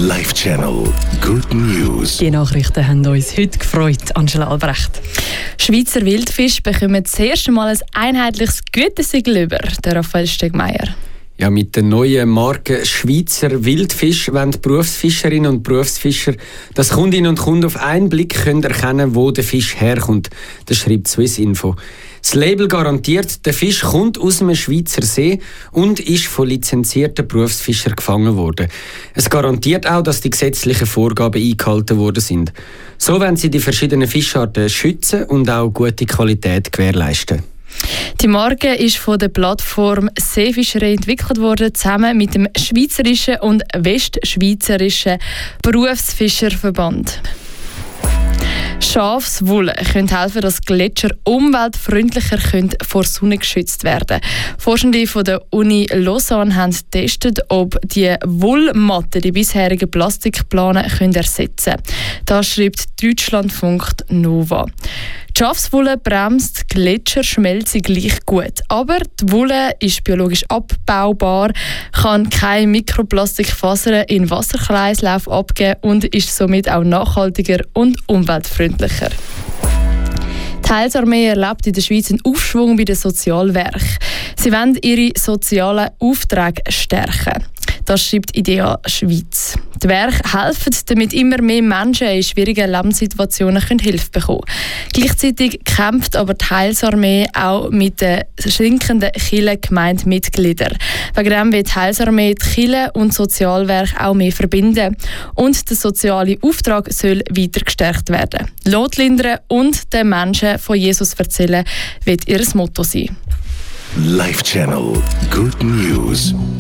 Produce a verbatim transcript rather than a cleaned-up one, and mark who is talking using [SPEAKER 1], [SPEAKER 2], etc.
[SPEAKER 1] Live Channel Good News.
[SPEAKER 2] Die Nachrichten haben uns heute gefreut, Angela Albrecht. Schweizer Wildfisch bekommen das erste Mal ein einheitliches Gütesiegel über, der Raphael Stegmeier.
[SPEAKER 3] Ja, mit der neuen Marke Schweizer Wildfisch wollen Berufsfischerinnen und Berufsfischer, dass Kundinnen und Kunden auf einen Blick können erkennen, wo der Fisch herkommt. Das schreibt Swissinfo. Das Label garantiert, der Fisch kommt aus einem Schweizer See und ist von lizenzierten Berufsfischern gefangen worden. Es garantiert auch, dass die gesetzlichen Vorgaben eingehalten worden sind. So wollen sie die verschiedenen Fischarten schützen und auch gute Qualität gewährleisten.
[SPEAKER 2] Die Marke ist von der Plattform Seefischerei entwickelt worden, zusammen mit dem Schweizerischen und Westschweizerischen Berufsfischerverband. Schafswolle könnte helfen, dass Gletscher umweltfreundlicher vor Sonne geschützt werden können. Forschende von der Uni Lausanne haben getestet, ob die Wollmatten die bisherigen Plastikplanen ersetzen können. Das schreibt Deutschlandfunk Nova. Die Schafswolle bremst die Gletscherschmelze gleich gut, aber die Wolle ist biologisch abbaubar, kann keine Mikroplastikfasern in Wasserkreislauf abgeben und ist somit auch nachhaltiger und umweltfreundlicher. Die Heilsarmee erlebt in der Schweiz einen Aufschwung bei den Sozialwerken. Sie wollen ihre sozialen Aufträge stärken. Das schreibt IDEA Schweiz. Die Werke helfen, damit immer mehr Menschen in schwierigen Lebenssituationen Hilfe bekommen können. Gleichzeitig kämpft aber die Heilsarmee auch mit den schrinkenden Kirchengemeindemitgliedern. Wegen dem wird die Heilsarmee die Kirchen und Sozialwerke auch mehr verbinden. Und der soziale Auftrag soll weiter gestärkt werden. Not lindern und den Menschen von Jesus erzählen, wird ihr Motto sein.
[SPEAKER 1] Live Channel Good News.